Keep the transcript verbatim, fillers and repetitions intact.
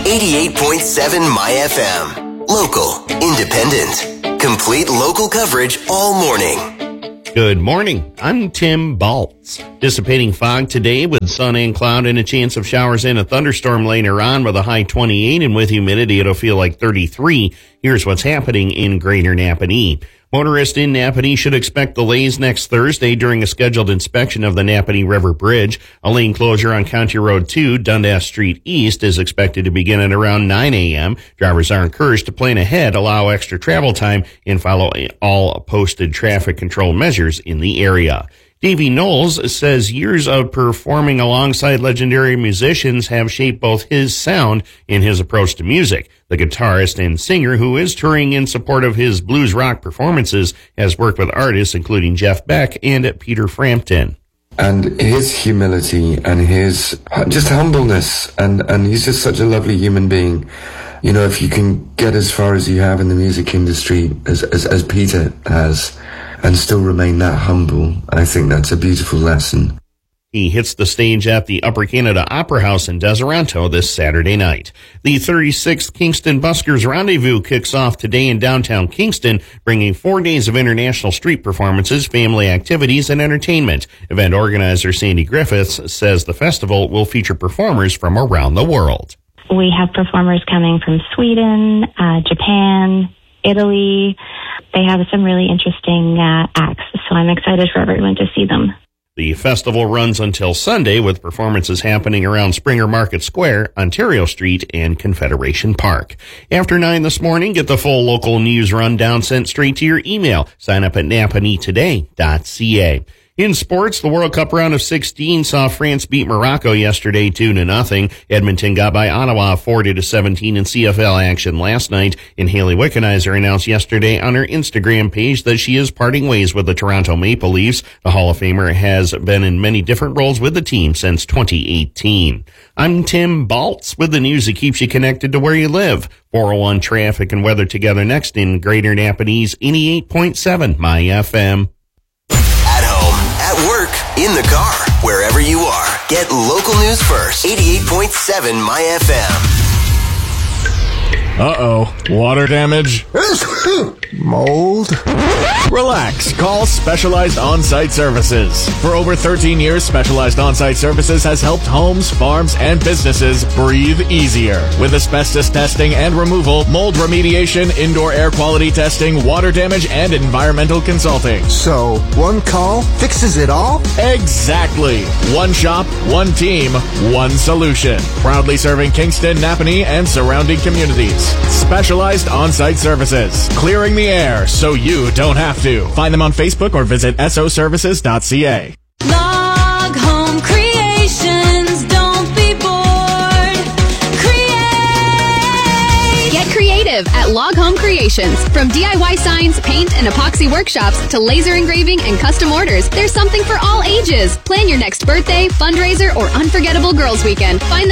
eighty-eight point seven My F M. Local, independent, complete local coverage all morning. Good morning. I'm Tim Baltz. Dissipating fog today with sun and cloud and a chance of showers and a thunderstorm later on with a high twenty-eight, and with humidity it'll feel like thirty-three. Here's what's happening in Greater Napanee. Motorists in Napanee should expect delays next Thursday during a scheduled inspection of the Napanee River Bridge. A lane closure on County Road two, Dundas Street East, is expected to begin at around nine a.m. Drivers are encouraged to plan ahead, allow extra travel time, and follow all posted traffic control measures in the area. Davey Knowles says years of performing alongside legendary musicians have shaped both his sound and his approach to music. The guitarist and singer, who is touring in support of his blues rock performances, has worked with artists including Jeff Beck and Peter Frampton. And his humility and his just humbleness, and, and he's just such a lovely human being. You know, if you can get as far as you have in the music industry as, as, as Peter has, and still remain that humble, I think that's a beautiful lesson. He hits the stage at the Upper Canada Opera House in Deseronto this Saturday night. The thirty-sixth Kingston Buskers Rendezvous kicks off today in downtown Kingston, bringing four days of international street performances, family activities, and entertainment. Event organizer Sandy Griffiths says the festival will feature performers from around the world. We have performers coming from Sweden, uh, Japan, Italy. They have some really interesting uh, acts, so I'm excited for everyone to see them. The festival runs until Sunday, with performances happening around Springer Market Square, Ontario Street, and Confederation Park. After nine this morning, get the full local news rundown sent straight to your email. Sign up at napanee today dot c a. In sports, the World Cup round of sixteen saw France beat Morocco yesterday two to nothing. Edmonton got by Ottawa forty to seventeen in C F L action last night. And Haley Wickenheiser announced yesterday on her Instagram page that she is parting ways with the Toronto Maple Leafs. The Hall of Famer has been in many different roles with the team since twenty eighteen. I'm Tim Baltz with the news that keeps you connected to where you live. four oh one traffic and weather together next in Greater Napanee's eighty-eight point seven My F M. At work, in the car, wherever you are. Get local news first. eighty-eight point seven My F M. Uh-oh. Water damage? Mold? Relax. Call Specialized On-Site Services. For over thirteen years, Specialized On-Site Services has helped homes, farms, and businesses breathe easier. With asbestos testing and removal, mold remediation, indoor air quality testing, water damage, and environmental consulting. So, one call fixes it all? Exactly. One shop, one team, one solution. Proudly serving Kingston, Napanee, and surrounding communities. Specialized On-Site Services. Clearing the air so you don't have to. Find them on Facebook or visit S O services dot c a. Log Home Creations, don't be bored. Create! Get creative at Log Home Creations. From D I Y signs, paint, and epoxy workshops to laser engraving and custom orders, there's something for all ages. Plan your next birthday, fundraiser, or unforgettable girls' weekend. Find them